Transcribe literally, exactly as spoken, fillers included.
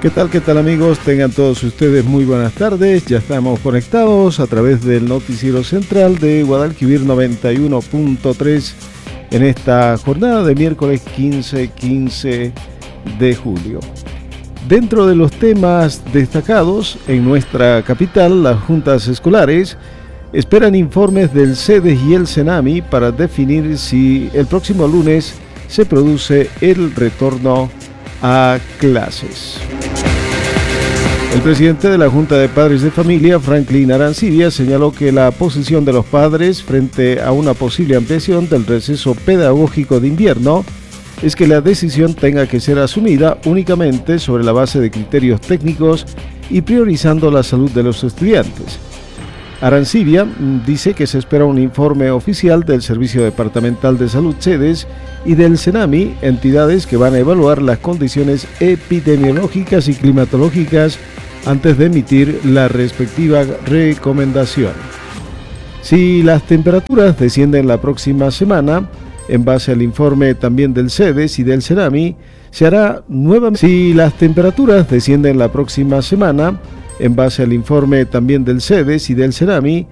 ¿Qué tal, qué tal amigos? Tengan todos ustedes muy buenas tardes. Ya estamos conectados a través del noticiero central de Guadalquivir noventa y uno punto tres en esta jornada de miércoles quince, quince de julio. Dentro de los temas destacados en nuestra capital, las juntas escolares esperan informes del CEDES y el CENAMI para definir si el próximo lunes se produce el retorno a clases. El presidente de la Junta de Padres de Familia, Franklin Arancibia, señaló que la posición de los padres frente a una posible ampliación del receso pedagógico de invierno es que la decisión tenga que ser asumida únicamente sobre la base de criterios técnicos y priorizando la salud de los estudiantes. Arancibia dice que se espera un informe oficial del Servicio Departamental de Salud CEDES y del CENAMI, entidades que van a evaluar las condiciones epidemiológicas y climatológicas antes de emitir la respectiva recomendación. Si las temperaturas descienden la próxima semana, en base al informe también del CEDES y del CENAMI, se hará nuevamente. Si las temperaturas descienden la próxima semana, en base al informe también del CEDES y del CENAMI,